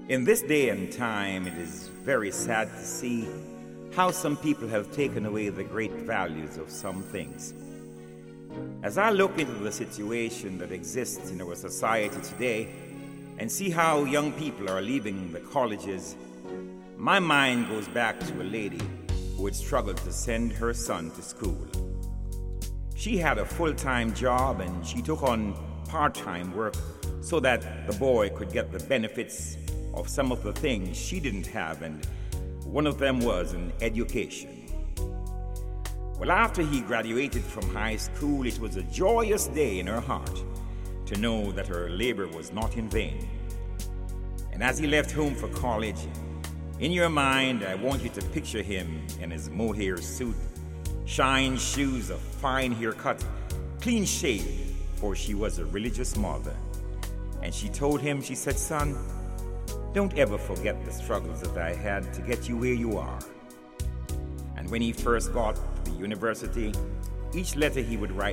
In this day and time, it is very sad to see how some people have taken away the great values of some things. As I look into the situation that exists in our society today and see how young people are leaving the colleges, my mind goes back to a lady who had struggled to send her son to school. She had a full-time job and she took on part-time work so that the boy could get the benefits of some of the things she didn't have, and one of them was an education. Well, after he graduated from high school, it was a joyous day in her heart to know that her labor was not in vain. And as he left home for college, in your mind, I want you to picture him in his mohair suit, shine shoes, a fine haircut, clean shaved, for she was a religious mother. And she told him, she said, "Son, don't ever forget the struggles that I had to get you where you are." And when he first got to the university, each letter he would write